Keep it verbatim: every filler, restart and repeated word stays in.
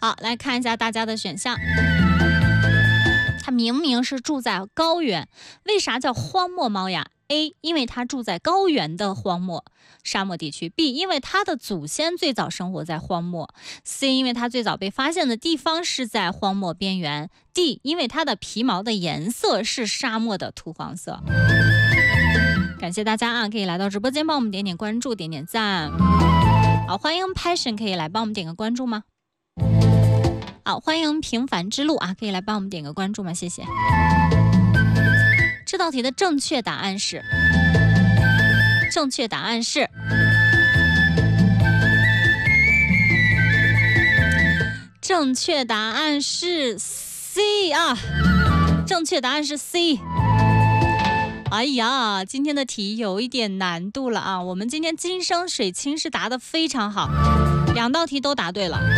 好，来看一下大家的选项。它明明是住在高原，为啥叫荒漠猫呀？ A. 因为它住在高原的荒漠沙漠地区。 B. 因为它的祖先最早生活在荒漠。 C. 因为它最早被发现的地方是在荒漠边缘。 D. 因为它的皮毛的颜色是沙漠的土黄色。感谢大家啊，可以来到直播间帮我们点点关注，点点赞。好，欢迎 Passion 可以来帮我们点个关注吗？好，欢迎平凡之路啊，可以来帮我们点个关注吗？谢谢。这道题的正确答案是，正确答案是正确答案是 C 啊，正确答案是 C。哎呀，今天的题有一点难度了啊！我们今天金生水清是答得非常好，两道题都答对了。